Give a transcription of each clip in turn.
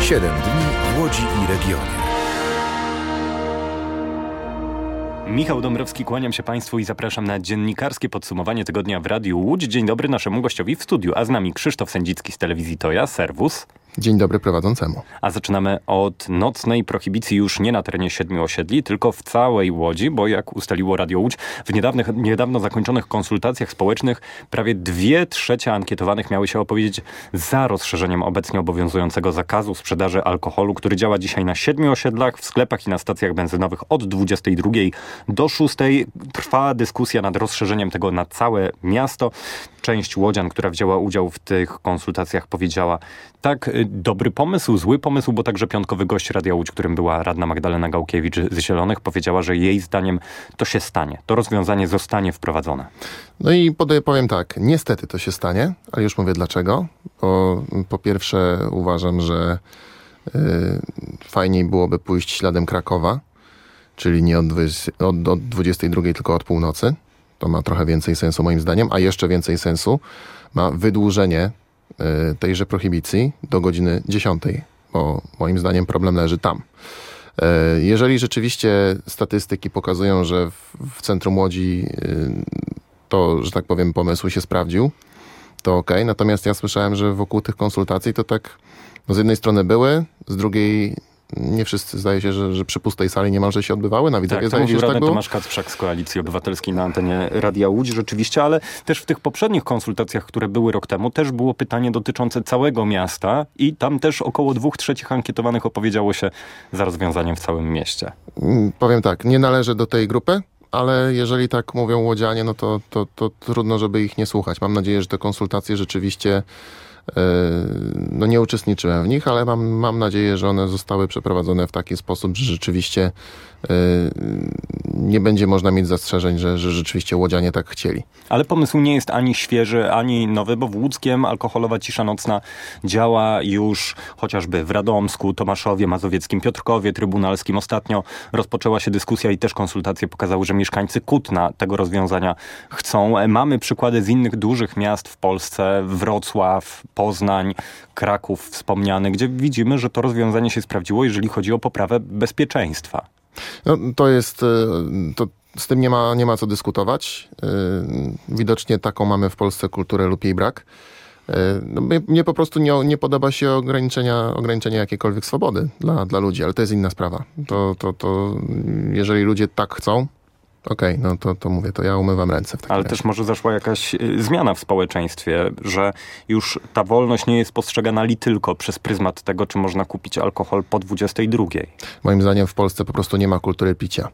7 dni w Łodzi i regionie. Michał Dąbrowski, kłaniam się Państwu i zapraszam na dziennikarskie podsumowanie tygodnia w Radiu Łódź. Dzień dobry naszemu gościowi w studiu, a z nami Krzysztof Sędzicki z telewizji Toja. Serwus. Dzień dobry prowadzącemu. A zaczynamy od nocnej prohibicji już nie na terenie 7 osiedli, tylko w całej Łodzi, bo jak ustaliło Radio Łódź, w niedawno zakończonych konsultacjach społecznych prawie 2/3 ankietowanych miały się opowiedzieć za rozszerzeniem obecnie obowiązującego zakazu sprzedaży alkoholu, który działa dzisiaj na 7 osiedlach, w sklepach i na stacjach benzynowych od 22 do 6. Trwa dyskusja nad rozszerzeniem tego na całe miasto. Część łodzian, która wzięła udział w tych konsultacjach, powiedziała: tak, dobry pomysł, zły pomysł, bo także piątkowy gość Radia Łódź, którym była radna Magdalena Gałkiewicz z Zielonych, powiedziała, że jej zdaniem to się stanie. To rozwiązanie zostanie wprowadzone. No i powiem tak, niestety to się stanie, ale już mówię dlaczego. Bo po pierwsze uważam, że fajniej byłoby pójść śladem Krakowa, czyli nie od 22, tylko od północy. To ma trochę więcej sensu moim zdaniem, a jeszcze więcej sensu ma wydłużenie tejże prohibicji do godziny 10, bo moim zdaniem problem leży tam. Jeżeli rzeczywiście statystyki pokazują, że w centrum Łodzi to, że tak powiem, pomysł się sprawdził, to okej. Natomiast ja słyszałem, że wokół tych konsultacji to tak z jednej strony były, z drugiej nie wszyscy, zdaje się, że przy pustej sali niemalże się odbywały. Na Widzewie, tak, zdaje się, że tak było. Tomasz Kacprzak z Koalicji Obywatelskiej na antenie Radia Łódź rzeczywiście, ale też w tych poprzednich konsultacjach, które były rok temu, też było pytanie dotyczące całego miasta i tam też około 2/3 ankietowanych opowiedziało się za rozwiązaniem w całym mieście. Powiem tak, nie należę do tej grupy, ale jeżeli tak mówią łodzianie, no to trudno, żeby ich nie słuchać. Mam nadzieję, że te konsultacje rzeczywiście no nie uczestniczyłem w nich, ale mam nadzieję, że one zostały przeprowadzone w taki sposób, że rzeczywiście nie będzie można mieć zastrzeżeń, że rzeczywiście łodzianie tak chcieli. Ale pomysł nie jest ani świeży, ani nowy, bo w Łódzkiem alkoholowa cisza nocna działa już chociażby w Radomsku, Tomaszowie, Mazowieckim, Piotrkowie, Trybunalskim. Ostatnio rozpoczęła się dyskusja i też konsultacje pokazały, że mieszkańcy Kutna tego rozwiązania chcą. Mamy przykłady z innych dużych miast w Polsce, Wrocław, Poznań, Kraków wspomniany, gdzie widzimy, że to rozwiązanie się sprawdziło, jeżeli chodzi o poprawę bezpieczeństwa. No, to jest, to z tym nie ma co dyskutować. Widocznie taką mamy w Polsce kulturę lub jej brak. No, mnie po prostu nie podoba się ograniczenia jakiejkolwiek swobody dla ludzi, ale to jest inna sprawa. To jeżeli ludzie tak chcą, okej, no to mówię, to ja umywam ręce w takim Ale razie. też może zaszła jakaś zmiana w społeczeństwie, że już ta wolność nie jest postrzegana li tylko przez pryzmat tego, czy można kupić alkohol po 22. Moim zdaniem w Polsce po prostu nie ma kultury picia.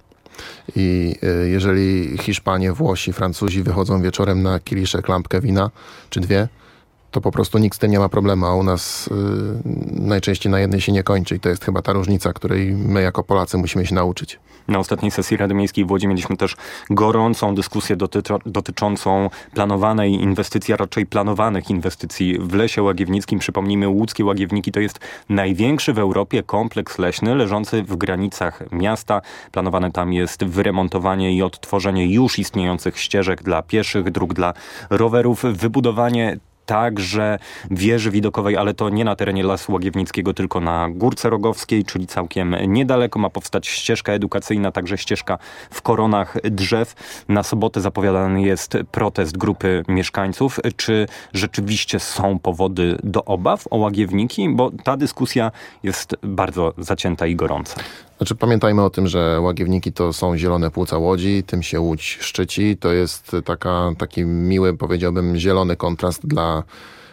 I jeżeli Hiszpanie, Włosi, Francuzi wychodzą wieczorem na kieliszek, lampkę wina czy 2, to po prostu nikt z tym nie ma problemu, a u nas najczęściej na jednej się nie kończy i to jest chyba ta różnica, której my jako Polacy musimy się nauczyć. Na ostatniej sesji Rady Miejskiej w Łodzi mieliśmy też gorącą dyskusję dotyczącą planowanej inwestycji, a raczej planowanych inwestycji w Lesie Łagiewnickim. Przypomnijmy, Łódzkie Łagiewniki to jest największy w Europie kompleks leśny leżący w granicach miasta. Planowane tam jest wyremontowanie i odtworzenie już istniejących ścieżek dla pieszych, dróg dla rowerów, wybudowanie także wieży widokowej, ale to nie na terenie Lasu Łagiewnickiego, tylko na Górce Rogowskiej, czyli całkiem niedaleko. Ma powstać ścieżka edukacyjna, także ścieżka w koronach drzew. Na sobotę zapowiadany jest protest grupy mieszkańców. Czy rzeczywiście są powody do obaw o Łagiewniki? Bo ta dyskusja jest bardzo zacięta i gorąca. Znaczy pamiętajmy o tym, że Łagiewniki to są zielone płuca Łodzi, tym się Łódź szczyci. To jest taki miły, powiedziałbym, zielony kontrast dla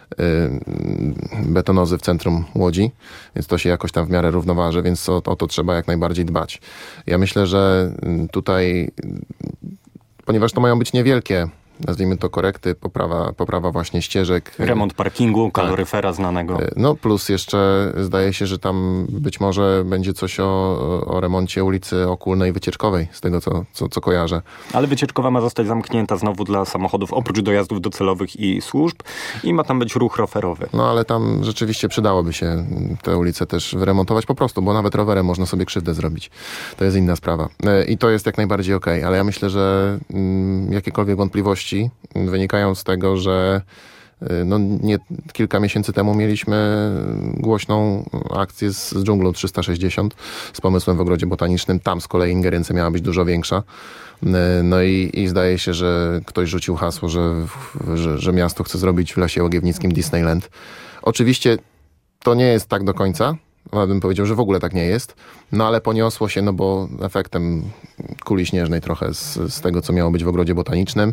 betonozy w centrum Łodzi, więc to się jakoś tam w miarę równoważy, więc o to trzeba jak najbardziej dbać. Ja myślę, że tutaj, ponieważ to mają być niewielkie, nazwijmy to korekty, poprawa właśnie ścieżek. Remont parkingu, kaloryfera znanego. No plus jeszcze zdaje się, że tam być może będzie coś o remoncie ulicy Okulnej Wycieczkowej, z tego co kojarzę. Ale Wycieczkowa ma zostać zamknięta znowu dla samochodów, oprócz dojazdów docelowych i służb, i ma tam być ruch rowerowy. No ale tam rzeczywiście przydałoby się te ulice też wyremontować po prostu, bo nawet rowerem można sobie krzywdę zrobić. To jest inna sprawa. I to jest jak najbardziej okej, ale ja myślę, że jakiekolwiek wątpliwości wynikają z tego, że Kilka miesięcy temu mieliśmy głośną akcję z Dżunglą 360, z pomysłem w Ogrodzie Botanicznym. Tam z kolei ingerencja miała być dużo większa. No i zdaje się, że ktoś rzucił hasło, że miasto chce zrobić w Lesie Łagiewnickim Disneyland. Oczywiście to nie jest tak do końca. Bym powiedział, że w ogóle tak nie jest. No ale poniosło się, bo efektem kuli śnieżnej trochę z tego, co miało być w Ogrodzie Botanicznym.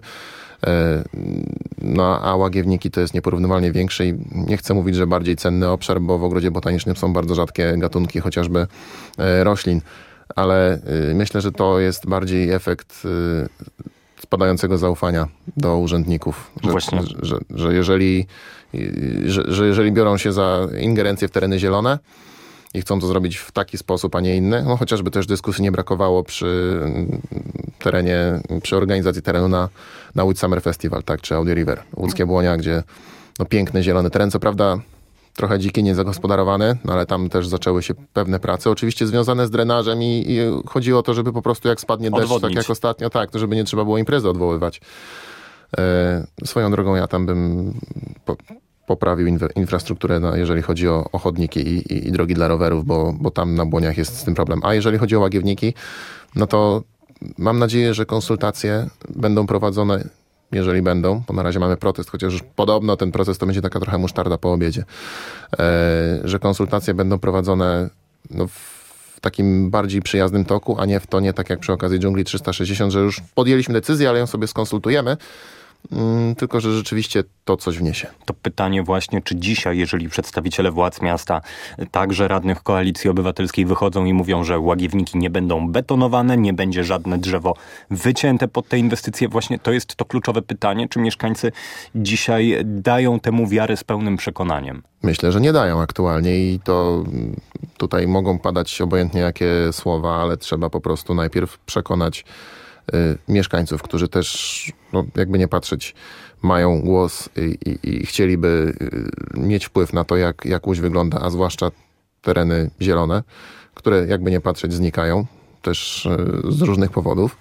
A Łagiewniki to jest nieporównywalnie większy i nie chcę mówić, że bardziej cenny obszar, bo w Ogrodzie Botanicznym są bardzo rzadkie gatunki, chociażby roślin. Ale myślę, że to jest bardziej efekt spadającego zaufania do urzędników. Że jeżeli biorą się za ingerencję w tereny zielone i chcą to zrobić w taki sposób, a nie inny, chociażby też dyskusji nie brakowało przy organizacji terenu na Łódź Summer Festival, tak, czy Audi River, Łódzkie Błonia, gdzie piękny zielony teren, co prawda trochę dziki, niezagospodarowany, ale tam też zaczęły się pewne prace, oczywiście związane z drenażem i chodzi o to, żeby po prostu jak spadnie deszcz, odwodnić. tak jak ostatnio, tak, to żeby nie trzeba było imprezy odwoływać. Swoją drogą ja tam bym poprawił infrastrukturę, jeżeli chodzi o chodniki i drogi dla rowerów, bo tam na Błoniach jest z tym problem. A jeżeli chodzi o Łagiewniki, to mam nadzieję, że konsultacje będą prowadzone, jeżeli będą, bo na razie mamy protest, chociaż już podobno ten proces to będzie taka trochę musztarda po obiedzie, że konsultacje będą prowadzone w takim bardziej przyjaznym toku, a nie w tonie, tak jak przy okazji Dżungli 360, że już podjęliśmy decyzję, ale ją sobie skonsultujemy, tylko że rzeczywiście to coś wniesie. To pytanie właśnie, czy dzisiaj, jeżeli przedstawiciele władz miasta, także radnych Koalicji Obywatelskiej wychodzą i mówią, że Łagiewniki nie będą betonowane, nie będzie żadne drzewo wycięte pod te inwestycje, właśnie to jest to kluczowe pytanie, czy mieszkańcy dzisiaj dają temu wiarę z pełnym przekonaniem? Myślę, że nie dają aktualnie i to tutaj mogą padać obojętnie jakie słowa, ale trzeba po prostu najpierw przekonać mieszkańców, którzy też, jakby nie patrzeć, mają głos i chcieliby mieć wpływ na to, jak Łódź wygląda, a zwłaszcza tereny zielone, które jakby nie patrzeć znikają też z różnych powodów.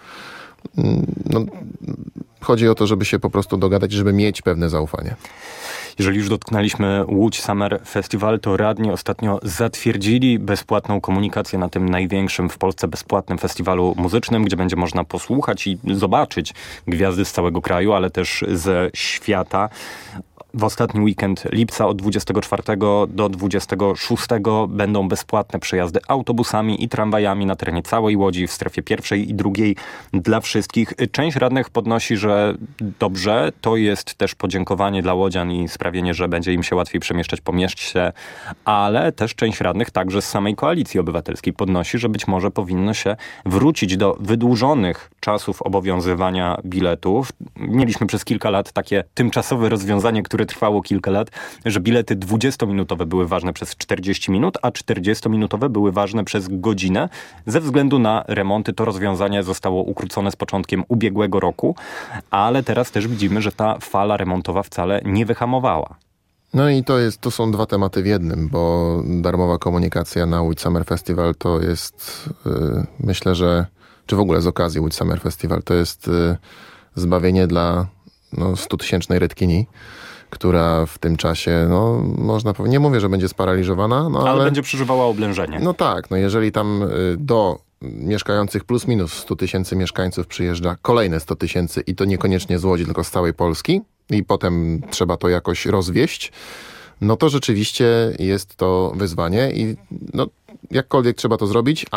Chodzi o to, żeby się po prostu dogadać, żeby mieć pewne zaufanie. Jeżeli już dotknęliśmy Łódź Summer Festival, to radni ostatnio zatwierdzili bezpłatną komunikację na tym największym w Polsce bezpłatnym festiwalu muzycznym, gdzie będzie można posłuchać i zobaczyć gwiazdy z całego kraju, ale też ze świata. W ostatni weekend lipca od 24 do 26 będą bezpłatne przejazdy autobusami i tramwajami na terenie całej Łodzi w strefie pierwszej i drugiej dla wszystkich. Część radnych podnosi, że dobrze, to jest też podziękowanie dla łodzian i sprawienie, że będzie im się łatwiej przemieszczać po mieście, ale też część radnych także z samej Koalicji Obywatelskiej podnosi, że być może powinno się wrócić do wydłużonych czasów obowiązywania biletów. Mieliśmy przez kilka lat takie tymczasowe rozwiązanie, które trwało kilka lat, że bilety 20-minutowe były ważne przez 40 minut, a 40-minutowe były ważne przez godzinę. Ze względu na remonty to rozwiązanie zostało ukrócone z początkiem ubiegłego roku, ale teraz też widzimy, że ta fala remontowa wcale nie wyhamowała. No i to są dwa tematy w jednym, bo darmowa komunikacja na Łódź Summer Festival to jest, myślę, że, czy w ogóle z okazji Łódź Summer Festival, to jest zbawienie dla 100-tysięcznej Redkini, która w tym czasie, można powiedzieć, nie mówię, że będzie sparaliżowana, ale będzie przeżywała oblężenie. No tak, jeżeli tam do mieszkających plus minus 100 tysięcy mieszkańców przyjeżdża kolejne 100 tysięcy i to niekoniecznie z Łodzi, tylko z całej Polski i potem trzeba to jakoś rozwieść, to rzeczywiście jest to wyzwanie i jakkolwiek trzeba to zrobić,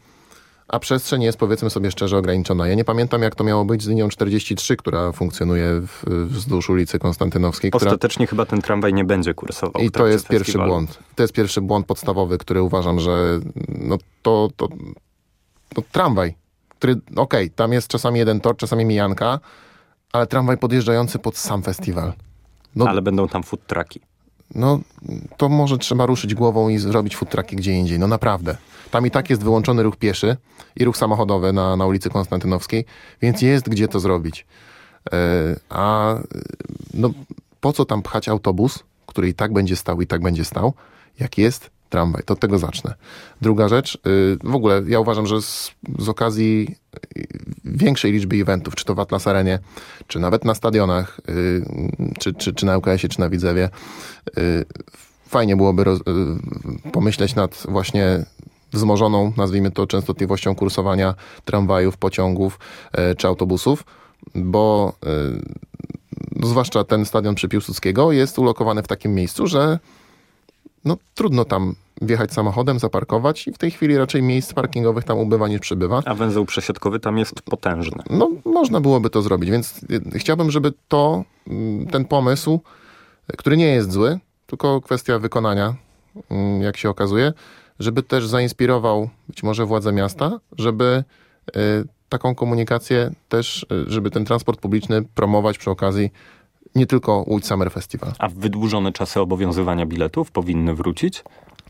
a przestrzeń jest, powiedzmy sobie szczerze, ograniczona. Ja nie pamiętam, jak to miało być z linią 43, która funkcjonuje wzdłuż ulicy Konstantynowskiej. Ostatecznie chyba ten tramwaj nie będzie kursował. I to jest pierwszy błąd. To jest pierwszy błąd podstawowy, który uważam, że to tramwaj, który, tam jest czasami jeden tor, czasami mijanka, ale tramwaj podjeżdżający pod sam festiwal. Ale będą tam food trucki. To może trzeba ruszyć głową i zrobić food trucki gdzie indziej. Naprawdę. Tam i tak jest wyłączony ruch pieszy i ruch samochodowy na ulicy Konstantynowskiej, więc jest gdzie to zrobić. Po co tam pchać autobus, który i tak będzie stał, jak jest tramwaj. To od tego zacznę. Druga rzecz, w ogóle ja uważam, że z okazji większej liczby eventów, czy to w Atlas Arenie, czy nawet na stadionach, czy na UKS-ie, czy na Widzewie, fajnie byłoby pomyśleć nad właśnie wzmożoną, nazwijmy to, częstotliwością kursowania tramwajów, pociągów czy autobusów, bo zwłaszcza ten stadion przy Piłsudskiego jest ulokowany w takim miejscu, że trudno tam wjechać samochodem, zaparkować i w tej chwili raczej miejsc parkingowych tam ubywa niż przybywa. A węzeł przesiadkowy tam jest potężny. Można byłoby to zrobić, więc chciałbym, żeby ten pomysł, który nie jest zły, tylko kwestia wykonania, jak się okazuje, żeby też zainspirował być może władze miasta, żeby taką komunikację też, żeby ten transport publiczny promować przy okazji nie tylko Łódź Summer Festival. A wydłużone czasy obowiązywania biletów powinny wrócić?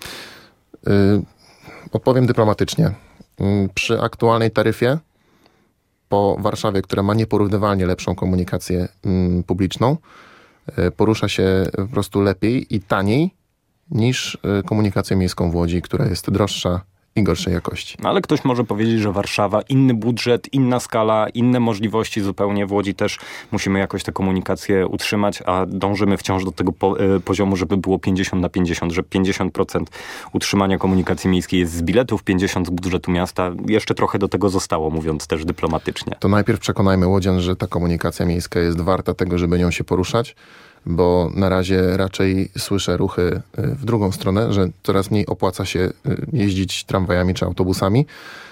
Odpowiem dyplomatycznie. Przy aktualnej taryfie po Warszawie, która ma nieporównywalnie lepszą komunikację publiczną, porusza się po prostu lepiej i taniej niż komunikację miejską w Łodzi, która jest droższa i gorszej jakości. Ale ktoś może powiedzieć, że Warszawa, inny budżet, inna skala, inne możliwości zupełnie. W Łodzi też musimy jakoś tę komunikację utrzymać, a dążymy wciąż do tego poziomu, żeby było 50/50, że 50% utrzymania komunikacji miejskiej jest z biletów, 50% z budżetu miasta. Jeszcze trochę do tego zostało, mówiąc też dyplomatycznie. To najpierw przekonajmy łodzian, że ta komunikacja miejska jest warta tego, żeby nią się poruszać, bo na razie raczej słyszę ruchy w drugą stronę, że coraz mniej opłaca się jeździć tramwajami czy autobusami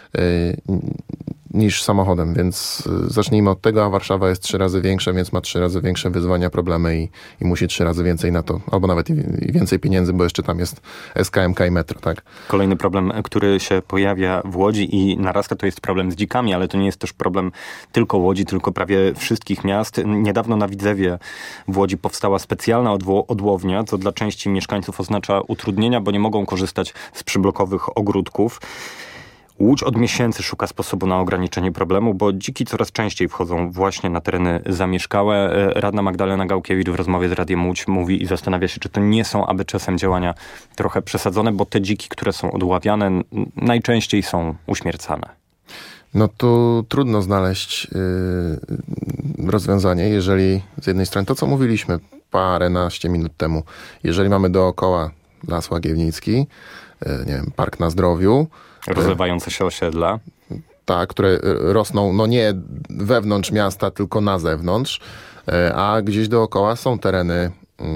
niż samochodem, więc zacznijmy od tego, a Warszawa jest 3 razy większa, więc ma 3 razy większe wyzwania, problemy i musi 3 razy więcej na to, albo nawet i więcej pieniędzy, bo jeszcze tam jest SKMK i metro, tak? Kolejny problem, który się pojawia w Łodzi i narasta, to jest problem z dzikami, ale to nie jest też problem tylko Łodzi, tylko prawie wszystkich miast. Niedawno na Widzewie w Łodzi powstała specjalna odłownia, co dla części mieszkańców oznacza utrudnienia, bo nie mogą korzystać z przyblokowych ogródków. Łódź od miesięcy szuka sposobu na ograniczenie problemu, bo dziki coraz częściej wchodzą właśnie na tereny zamieszkałe. Radna Magdalena Gałkiewicz w rozmowie z Radiem Łódź mówi i zastanawia się, czy to nie są aby czasem działania trochę przesadzone, bo te dziki, które są odławiane, najczęściej są uśmiercane. Tu trudno znaleźć rozwiązanie, jeżeli z jednej strony to, co mówiliśmy paręnaście minut temu, jeżeli mamy dookoła Las Łagiewnicki, Park na Zdrowiu, rozlewające się osiedla. Tak, które rosną nie wewnątrz miasta, tylko na zewnątrz, a gdzieś dookoła są tereny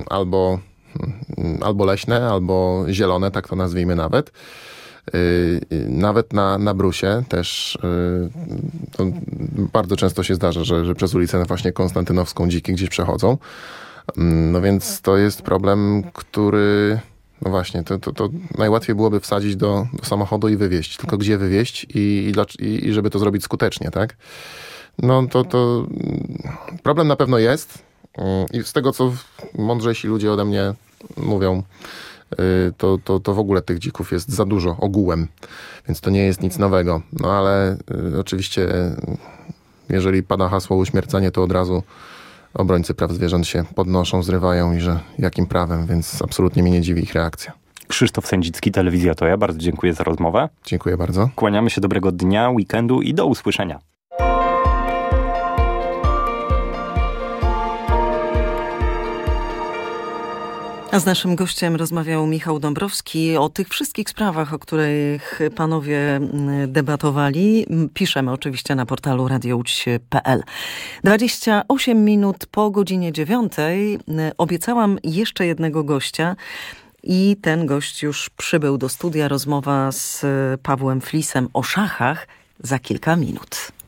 albo leśne, albo zielone, tak to nazwijmy nawet. Nawet na Brusie też to bardzo często się zdarza, że przez ulicę właśnie Konstantynowską dziki gdzieś przechodzą. Więc to jest problem, który... właśnie, to najłatwiej byłoby wsadzić do samochodu i wywieźć. Tylko gdzie wywieźć i żeby to zrobić skutecznie, tak? To problem na pewno jest. I z tego, co mądrzejsi ludzie ode mnie mówią, to w ogóle tych dzików jest za dużo ogółem. Więc to nie jest nic nowego. Ale oczywiście, jeżeli pada hasło uśmiercanie, to od razu obrońcy praw zwierząt się podnoszą, zrywają i że jakim prawem, więc absolutnie mnie nie dziwi ich reakcja. Krzysztof Sędzicki, Telewizja To Ja. Bardzo dziękuję za rozmowę. Dziękuję bardzo. Kłaniamy się, dobrego dnia, weekendu i do usłyszenia. A z naszym gościem rozmawiał Michał Dąbrowski. O tych wszystkich sprawach, o których panowie debatowali, piszemy oczywiście na portalu radiołódź.pl. 28 minut po godzinie 9 obiecałam jeszcze jednego gościa i ten gość już przybył do studia. Rozmowa z Pawłem Flisem o szachach za kilka minut.